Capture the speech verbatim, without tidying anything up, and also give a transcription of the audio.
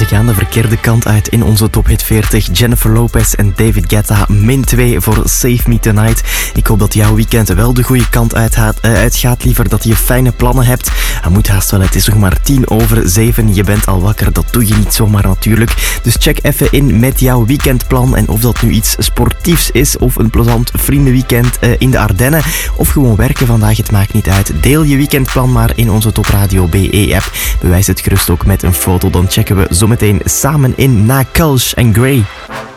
ze gaan de verkeerde kant uit in onze top hit veertig. Jennifer Lopez en David Guetta, min twee voor Save Me Tonight. Ik hoop dat jouw weekend wel de goede kant uitgaat, uh, uitgaat. Liever dat je fijne plannen hebt. Dat moet haast wel, het is nog maar tien over zeven. Je bent al wakker, dat doe je niet zomaar natuurlijk. Dus check even in met jouw weekendplan. En of dat nu iets sportiefs is of een plezant vriendenweekend uh, in de Ardennen. Of gewoon werken vandaag, het maakt niet uit. Deel je weekendplan maar in onze Top Radio B E-app. Bewijs het gerust ook met een foto. Dan checken we zometeen samen in na Kulsh en Grey.